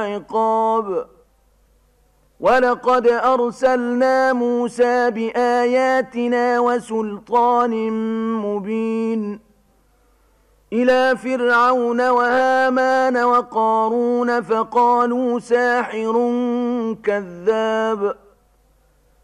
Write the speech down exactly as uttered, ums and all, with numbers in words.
عقاب ولقد أرسلنا موسى بآياتنا وسلطان مبين إلى فرعون وهامان وقارون فقالوا ساحر كذاب